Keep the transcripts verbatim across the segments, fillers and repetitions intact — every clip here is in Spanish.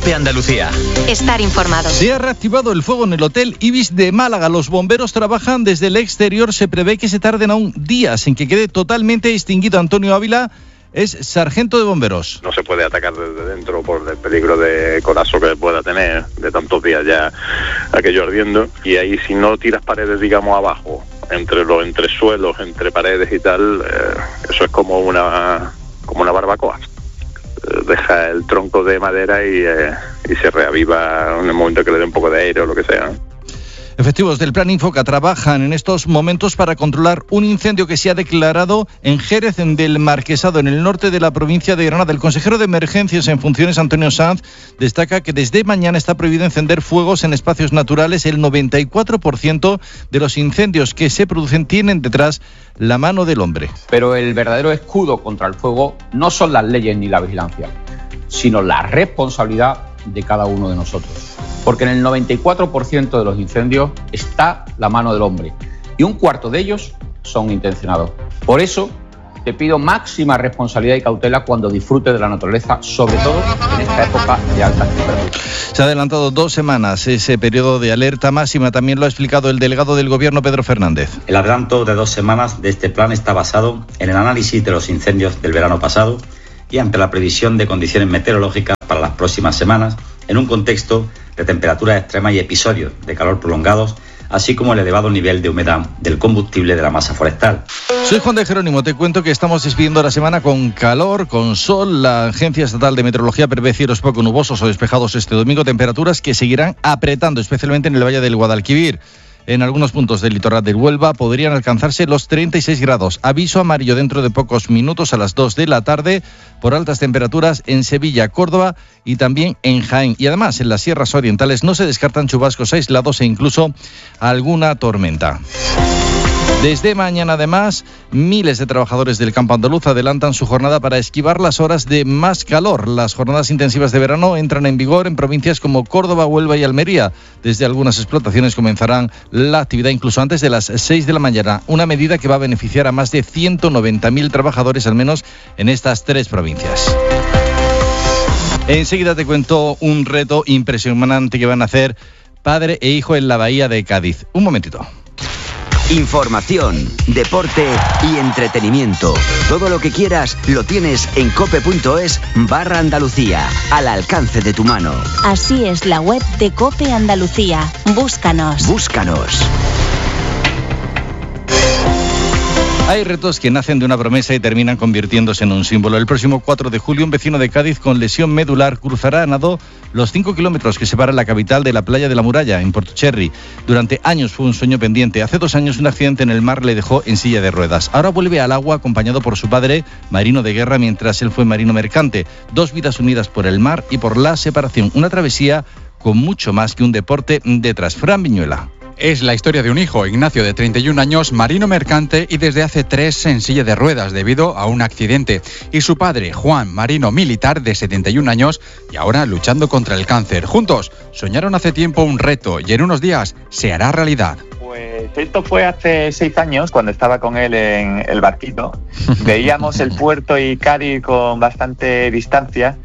COPE Andalucía. Estar informado. Se ha reactivado el fuego en el Hotel Ibis de Málaga. Los bomberos trabajan desde el exterior. Se prevé que se tarden aún días en que quede totalmente extinguido. Antonio Ávila es sargento de bomberos. No se puede atacar desde dentro por el peligro de colapso que pueda tener de tantos días ya aquello ardiendo. Y ahí, si no tiras paredes, digamos, abajo, entre los entresuelos, entre paredes y tal, eh, eso es como una como una barbacoa. Eh, deja el tronco de madera y, eh, y se reaviva en el momento que le dé un poco de aire o lo que sea. Efectivos del Plan Infoca trabajan en estos momentos para controlar un incendio que se ha declarado en Jerez del Marquesado, en el norte de la provincia de Granada. El consejero de Emergencias en funciones, Antonio Sanz, destaca que desde mañana está prohibido encender fuegos en espacios naturales. El noventa y cuatro por ciento de los incendios que se producen tienen detrás la mano del hombre. Pero el verdadero escudo contra el fuego no son las leyes ni la vigilancia, sino la responsabilidad de cada uno de nosotros. Porque en el noventa y cuatro por ciento de los incendios está la mano del hombre y un cuarto de ellos son intencionados. Por eso te pido máxima responsabilidad y cautela cuando disfrutes de la naturaleza, sobre todo en esta época de altas temperaturas. Se ha adelantado dos semanas ese periodo de alerta máxima, también lo ha explicado el delegado del Gobierno, Pedro Fernández. El adelanto de dos semanas de este plan está basado en el análisis de los incendios del verano pasado y ante la previsión de condiciones meteorológicas para las próximas semanas, en un contexto de temperaturas extremas y episodios de calor prolongados, así como el elevado nivel de humedad del combustible de la masa forestal. Soy Juan de Jerónimo, te cuento que estamos despidiendo la semana con calor, con sol. La Agencia Estatal de Meteorología prevé cielos poco nubosos o despejados este domingo, temperaturas que seguirán apretando, especialmente en el Valle del Guadalquivir. En algunos puntos del litoral del Huelva podrían alcanzarse los treinta y seis grados. Aviso amarillo dentro de pocos minutos a las dos de la tarde por altas temperaturas en Sevilla, Córdoba y también en Jaén. Y además en las sierras orientales no se descartan chubascos aislados e incluso alguna tormenta. Desde mañana, además, miles de trabajadores del campo andaluz adelantan su jornada para esquivar las horas de más calor. Las jornadas intensivas de verano entran en vigor en provincias como Córdoba, Huelva y Almería. Desde algunas explotaciones comenzarán la actividad incluso antes de las seis de la mañana, una medida que va a beneficiar a más de ciento noventa mil trabajadores, al menos en estas tres provincias. Enseguida te cuento un reto impresionante que van a hacer padre e hijo en la bahía de Cádiz. Un momentito. Información, deporte y entretenimiento. Todo lo que quieras lo tienes en cope.es barra Andalucía, al alcance de tu mano. Así es la web de COPE Andalucía. Búscanos. Búscanos. Hay retos que nacen de una promesa y terminan convirtiéndose en un símbolo. El próximo cuatro de julio, un vecino de Cádiz con lesión medular cruzará a nado los cinco kilómetros que separan la capital de la playa de la Muralla, en Portocherry. Durante años fue un sueño pendiente. Hace dos años un accidente en el mar le dejó en silla de ruedas. Ahora vuelve al agua acompañado por su padre, marino de guerra, mientras él fue marino mercante. Dos vidas unidas por el mar y por la separación. Una travesía con mucho más que un deporte detrás. Fran Viñuela. Es la historia de un hijo, Ignacio, de treinta y un años, marino mercante y desde hace tres en silla de ruedas debido a un accidente. Y su padre, Juan, marino militar de setenta y un años y ahora luchando contra el cáncer. Juntos soñaron hace tiempo un reto y en unos días se hará realidad. Pues esto fue hace seis años, cuando estaba con él en el barquito. Veíamos el puerto y Cádiz con bastante distancia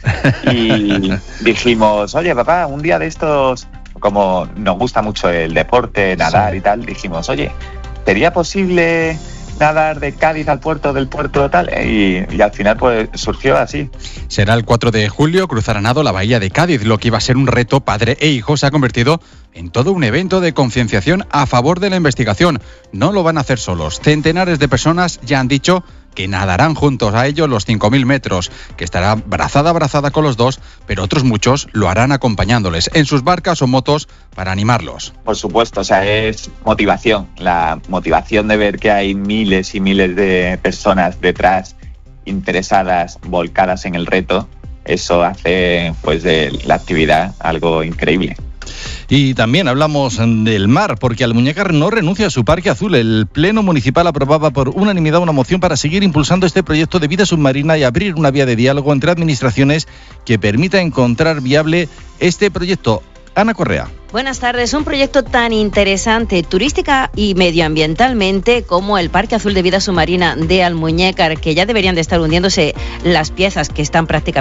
y dijimos, oye papá, un día de estos... Como nos gusta mucho el deporte, nadar sí. y tal, dijimos, oye, ¿sería posible nadar de Cádiz al puerto, del puerto tal? Y, y al final pues surgió así. Será el cuatro de julio, cruzar a nado la bahía de Cádiz. Lo que iba a ser un reto padre e hijo se ha convertido en todo un evento de concienciación a favor de la investigación. No lo van a hacer solos. Centenares de personas ya han dicho que nadarán juntos a ellos los cinco mil metros, que estará brazada a brazada con los dos, pero otros muchos lo harán acompañándoles en sus barcas o motos para animarlos. Por supuesto, o sea, es motivación, la motivación de ver que hay miles y miles de personas detrás interesadas, volcadas en el reto. Eso hace pues de la actividad algo increíble. Y también hablamos del mar, porque Almuñécar no renuncia a su parque azul. El Pleno Municipal aprobaba por unanimidad una moción para seguir impulsando este proyecto de vida submarina y abrir una vía de diálogo entre administraciones que permita encontrar viable este proyecto. Ana Correa. Buenas tardes. Un proyecto tan interesante turística y medioambientalmente como el Parque Azul de Vida Submarina de Almuñécar, que ya deberían de estar hundiéndose las piezas que están prácticamente